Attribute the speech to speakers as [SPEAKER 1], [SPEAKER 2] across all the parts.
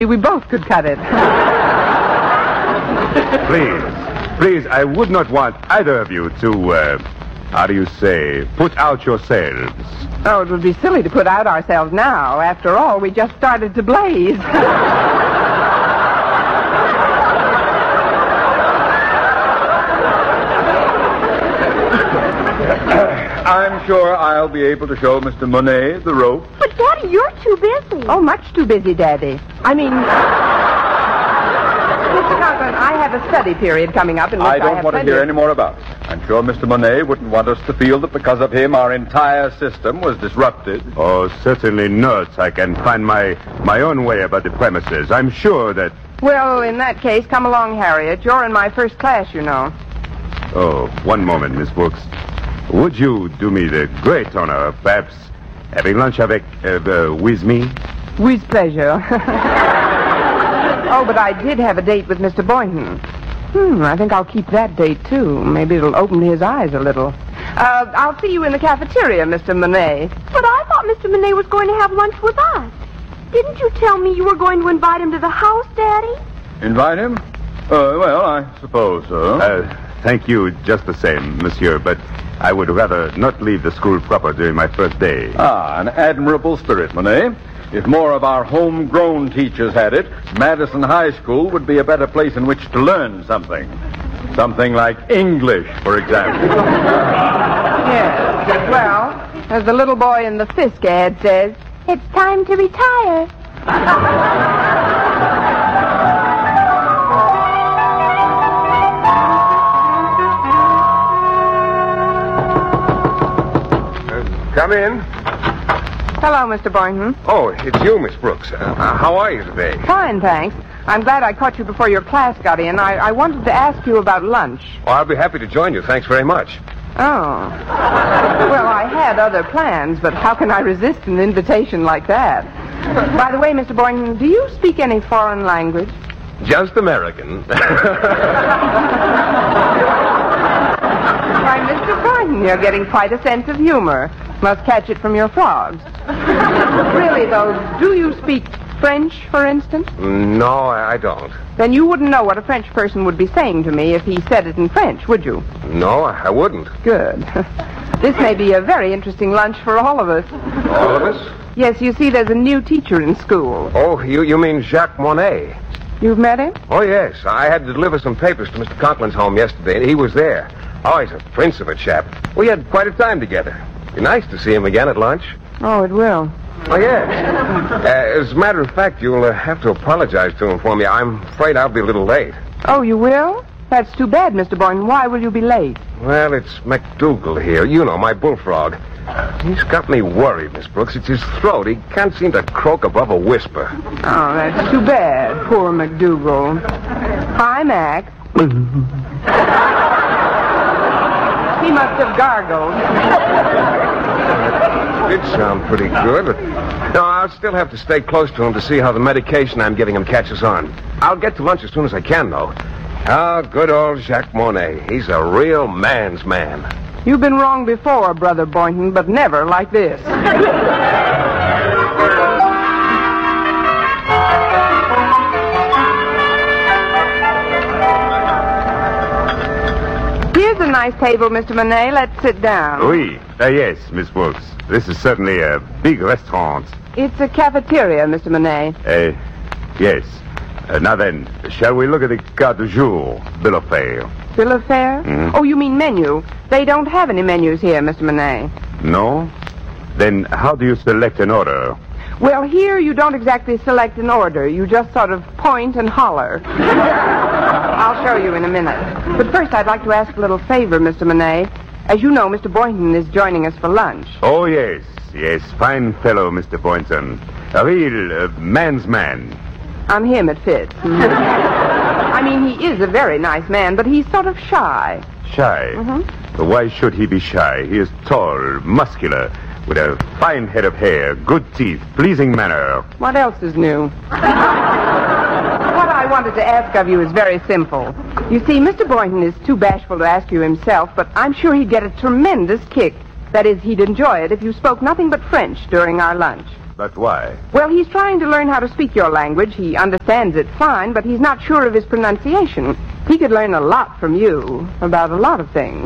[SPEAKER 1] We both could cut it.
[SPEAKER 2] Please, I would not want either of you to, put out yourselves.
[SPEAKER 1] Oh, it would be silly to put out ourselves now. After all, we just started to blaze.
[SPEAKER 3] I'm sure I'll be able to show Mr. Monet the rope.
[SPEAKER 4] But, Daddy, you're too busy.
[SPEAKER 1] Oh, much too busy, Daddy. I mean... Mr. Conklin, I have a study period coming up in which
[SPEAKER 3] I don't want to hear any more about it. I'm sure Mr. Monet wouldn't want us to feel that because of him our entire system was disrupted.
[SPEAKER 2] Oh, certainly not. I can find my own way about the premises. I'm sure that...
[SPEAKER 1] Well, in that case, come along, Harriet. You're in my first class, you know.
[SPEAKER 2] Oh, one moment, Miss Brooks. Would you do me the great honor of perhaps having lunch with me?
[SPEAKER 1] With pleasure. Oh, but I did have a date with Mr. Boynton. I think I'll keep that date, too. Maybe it'll open his eyes a little. I'll see you in the cafeteria, Mr. Monet.
[SPEAKER 4] But I thought Mr. Monet was going to have lunch with us. Didn't you tell me you were going to invite him to the house, Daddy?
[SPEAKER 3] Invite him? Well, I suppose so.
[SPEAKER 2] Thank you just the same, monsieur, but I would rather not leave the school proper during my first day.
[SPEAKER 3] An admirable spirit, Monet. If more of our homegrown teachers had it, Madison High School would be a better place in which to learn something. Something like English, for example.
[SPEAKER 1] Yes. Well, as the little boy in the Fisk ad says,
[SPEAKER 4] it's time to retire.
[SPEAKER 5] Come in.
[SPEAKER 1] Hello, Mr. Boynton.
[SPEAKER 5] Oh, it's you, Miss Brooks. How are you today?
[SPEAKER 1] Fine, thanks. I'm glad I caught you before your class got in. I wanted to ask you about lunch.
[SPEAKER 5] Oh, I'll be happy to join you. Thanks very much.
[SPEAKER 1] Oh. Well, I had other plans, but how can I resist an invitation like that? By the way, Mr. Boynton, do you speak any foreign language?
[SPEAKER 5] Just American.
[SPEAKER 1] Why, Mr. Boynton, you're getting quite a sense of humor. Must catch it from your frogs. Really, though, do you speak French, for instance?
[SPEAKER 5] No, I don't.
[SPEAKER 1] Then you wouldn't know what a French person would be saying to me if he said it in French, would you?
[SPEAKER 5] No, I wouldn't.
[SPEAKER 1] Good. This may be a very interesting lunch for all of us.
[SPEAKER 5] All of us?
[SPEAKER 1] Yes, you see, there's a new teacher in school.
[SPEAKER 5] Oh, you mean Jacques Monet?
[SPEAKER 1] You've met him?
[SPEAKER 5] Oh, yes. I had to deliver some papers to Mr. Conklin's home yesterday, and he was there. Oh, he's a prince of a chap. We had quite a time together. Be nice to see him again at lunch.
[SPEAKER 1] Oh, it will.
[SPEAKER 5] Oh, yes. As a matter of fact, you'll have to apologize to him for me. I'm afraid I'll be a little late.
[SPEAKER 1] Oh, you will? That's too bad, Mr. Boynton. Why will you be late?
[SPEAKER 5] Well, it's MacDougal here. You know, my bullfrog. He's got me worried, Miss Brooks. It's his throat. He can't seem to croak above a whisper.
[SPEAKER 1] Oh, that's too bad. Poor MacDougal. Hi, Mac. He must have gargled.
[SPEAKER 5] Did sound pretty good, but no, I'll still have to stay close to him to see how the medication I'm giving him catches on. I'll get to lunch as soon as I can, though. Ah, good old Jacques Monet. He's a real man's man.
[SPEAKER 1] You've been wrong before, Brother Boynton, but never like this. Here's a nice table, Mr. Monet. Let's sit down.
[SPEAKER 2] Oui. Yes, Miss Brooks. This is certainly a big restaurant.
[SPEAKER 1] It's a cafeteria, Mr. Monet.
[SPEAKER 2] Yes. Now then, shall we look at the carte du jour, bill of fare?
[SPEAKER 1] Bill of fare?
[SPEAKER 2] Mm-hmm.
[SPEAKER 1] Oh, you mean menu. They don't have any menus here, Mr. Monet.
[SPEAKER 2] No? Then how do you select an order?
[SPEAKER 1] Well, here you don't exactly select an order. You just sort of point and holler. I'll show you in a minute. But first, I'd like to ask a little favor, Mr. Monet. As you know, Mr. Boynton is joining us for lunch.
[SPEAKER 2] Oh, yes. Yes, fine fellow, Mr. Boynton. A real man's man.
[SPEAKER 1] On him, it fits. I mean, he is a very nice man, but he's sort of shy.
[SPEAKER 2] Shy?
[SPEAKER 1] Mm-hmm.
[SPEAKER 2] But why should he be shy? He is tall, muscular, with a fine head of hair, good teeth, pleasing manner.
[SPEAKER 1] What else is new? What I wanted to ask of you is very simple. You see, Mr. Boynton is too bashful to ask you himself, but I'm sure he'd get a tremendous kick. That is, he'd enjoy it if you spoke nothing but French during our lunch.
[SPEAKER 2] But why?
[SPEAKER 1] Well, he's trying to learn how to speak your language. He understands it fine, but he's not sure of his pronunciation. He could learn a lot from you about a lot of things.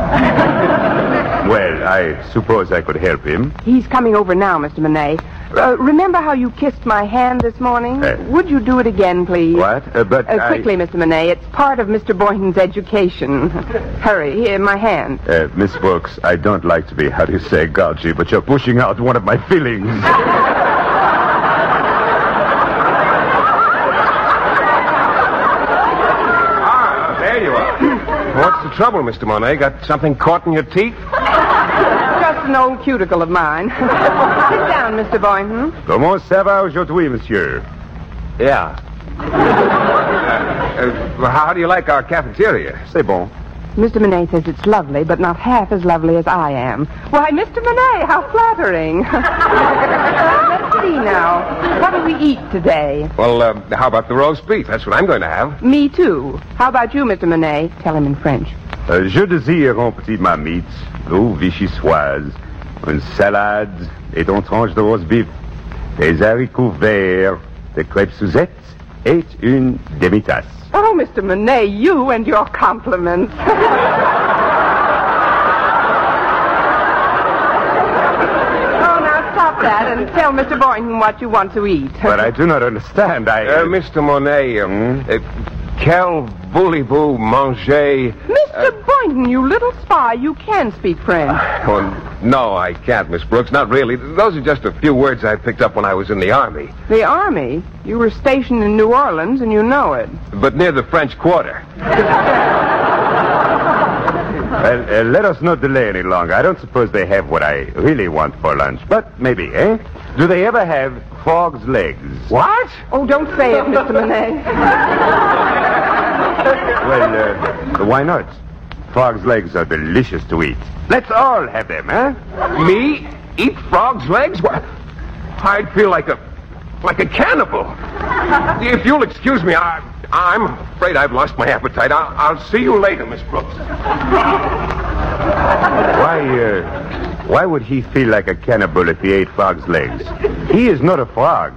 [SPEAKER 2] Well, I suppose I could help him.
[SPEAKER 1] He's coming over now, Mr. Monet. Remember how you kissed my hand this morning? Would you do it again, please?
[SPEAKER 2] What?
[SPEAKER 1] Quickly, Mr. Monet. It's part of Mr. Boynton's education. Hurry, here, my hand.
[SPEAKER 2] Miss Brooks, I don't like to be, how do you say, gouchy, but you're pushing out one of my feelings.
[SPEAKER 5] There you are. What's the trouble, Mr. Monet? Got something caught in your teeth?
[SPEAKER 1] Just an old cuticle of mine. Sit down, Mr. Boynton.
[SPEAKER 2] Comment ça va aujourd'hui, monsieur?
[SPEAKER 5] Yeah. How do you like our cafeteria?
[SPEAKER 2] C'est bon.
[SPEAKER 1] Mr. Monet says it's lovely, but not half as lovely as I am. Why, Mr. Monet, how flattering. Let's see now. What'll we eat today?
[SPEAKER 5] Well, how about the roast beef? That's what I'm going to have.
[SPEAKER 1] Me, too. How about you, Mr. Monet? Tell him in French.
[SPEAKER 2] Je désire un petit marmite, d'eau vichysoise, une salade et une tranche de roast beef, des haricots verts, des crêpes Suzette et une demi-tasse.
[SPEAKER 1] Oh, Mr. Monet, you and your compliments. Oh, now stop that and tell Mr. Boynton what you want to eat.
[SPEAKER 2] But I do not understand.
[SPEAKER 5] Mr. Monet, quel voulez-vous manger?
[SPEAKER 1] Mr. Boynton, you little spy, you can speak French.
[SPEAKER 5] Oh, no, I can't, Miss Brooks. Not really. Those are just a few words I picked up when I was in the Army.
[SPEAKER 1] The Army? You were stationed in New Orleans, and you know it.
[SPEAKER 5] But near the French Quarter.
[SPEAKER 2] Well, let us not delay any longer. I don't suppose they have what I really want for lunch. But maybe, eh? Do they ever have frog's legs?
[SPEAKER 5] What?
[SPEAKER 1] Oh, don't say it, Mr. Monet.
[SPEAKER 2] Well, why not? Frog's legs are delicious to eat. Let's all have them, huh?
[SPEAKER 5] Me? Eat frog's legs? What? I'd feel like a cannibal. If you'll excuse me, I'm afraid I've lost my appetite. I'll see you later, Miss Brooks.
[SPEAKER 2] Why would he feel like a cannibal if he ate frog's legs? He is not a frog.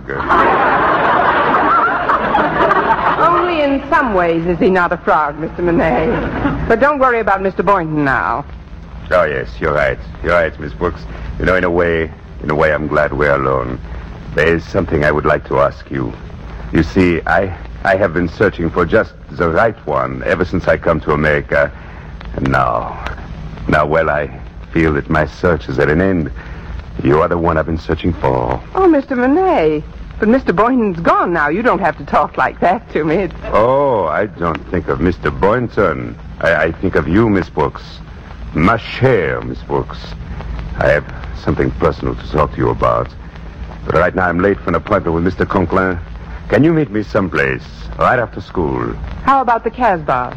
[SPEAKER 1] Only in some ways is he not a frog, Mr. Monet. But don't worry about Mr. Boynton now.
[SPEAKER 2] Oh, yes, you're right. You're right, Miss Brooks. You know, in a way, I'm glad we're alone. There is something I would like to ask you. You see, I have been searching for just the right one ever since I come to America. And now, well, I feel that my search is at an end. You are the one I've been searching for.
[SPEAKER 1] Oh, Mr. Monet. But Mr. Boynton's gone now. You don't have to talk like that to me.
[SPEAKER 2] Oh, I don't think of Mr. Boynton. I think of you, Miss Brooks. Ma chère, Miss Brooks. I have something personal to talk to you about. But right now I'm late for an appointment with Mr. Conklin. Can you meet me someplace, right after school?
[SPEAKER 1] How about the Casbah?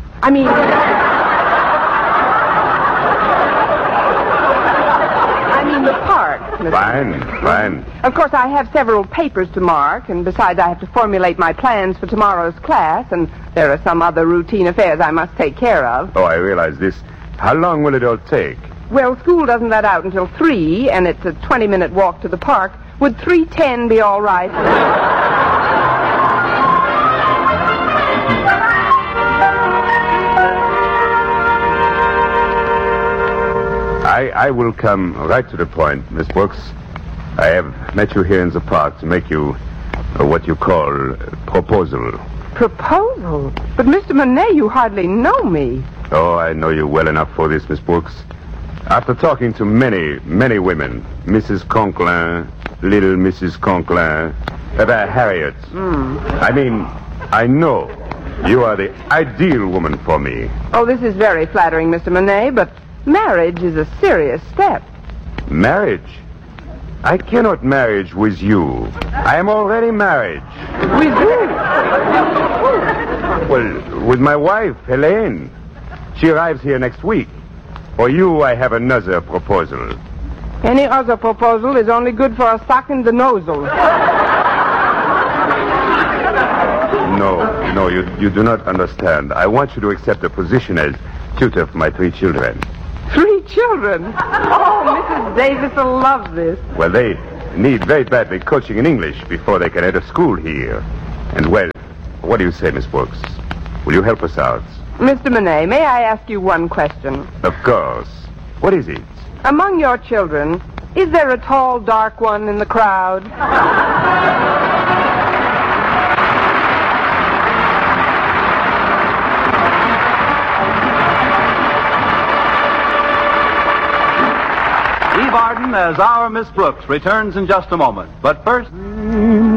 [SPEAKER 1] The park.
[SPEAKER 2] Fine.
[SPEAKER 1] Of course, I have several papers to mark, and besides, I have to formulate my plans for tomorrow's class, and there are some other routine affairs I must take care of.
[SPEAKER 2] Oh, I realize this. How long will it all take?
[SPEAKER 1] Well, school doesn't let out until 3, and it's a 20-minute walk to the park. Would 3:10 be all right?
[SPEAKER 2] I will come right to the point, Miss Brooks. I have met you here in the park to make you what you call a proposal.
[SPEAKER 1] Proposal? But, Mr. Monet, you hardly know me.
[SPEAKER 2] Oh, I know you well enough for this, Miss Brooks. After talking to many, many women, Mrs. Conklin, little Mrs. Conklin, Harriet. I know you are the ideal woman for me.
[SPEAKER 1] Oh, this is very flattering, Mr. Monet, but marriage is a serious step.
[SPEAKER 2] Marriage? I cannot marry with you. I am already married.
[SPEAKER 1] With who?
[SPEAKER 2] Well, with my wife, Helene. She arrives here next week. For you, I have another proposal.
[SPEAKER 1] Any other proposal is only good for a sock in the nozzle.
[SPEAKER 2] No, you do not understand. I want you to accept a position as tutor for my 3 children.
[SPEAKER 1] 3 children? Oh, Mrs. Davis will love this.
[SPEAKER 2] Well, they need very badly coaching in English before they can enter school here. And, well, what do you say, Miss Brooks? Will you help us out?
[SPEAKER 1] Mr. Monet, may I ask you one question?
[SPEAKER 2] Of course. What is it?
[SPEAKER 1] Among your children, is there a tall, dark one in the crowd?
[SPEAKER 6] Eve Arden as our Miss Brooks returns in just a moment. But first...
[SPEAKER 7] Dream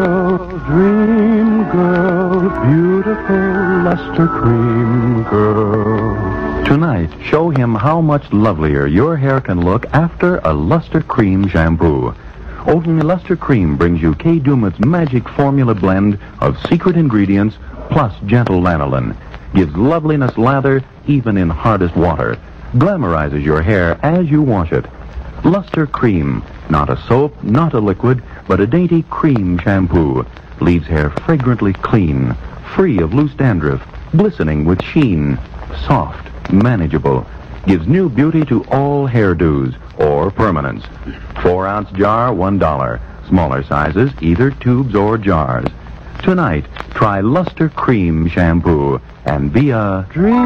[SPEAKER 7] girl, beautiful luster cream girl.
[SPEAKER 8] Tonight, show him how much lovelier your hair can look after a Luster Cream shampoo. Olden Luster Cream brings you Kay Daumit's magic formula blend of secret ingredients plus gentle lanolin. Gives loveliness lather even in hardest water. Glamorizes your hair as you wash it. Luster Cream, not a soap, not a liquid, but a dainty cream shampoo. Leaves hair fragrantly clean, free of loose dandruff, glistening with sheen, soft, manageable. Gives new beauty to all hairdos or permanents. 4-ounce jar, $1. Smaller sizes, either tubes or jars. Tonight, try Luster Cream shampoo and be a dream.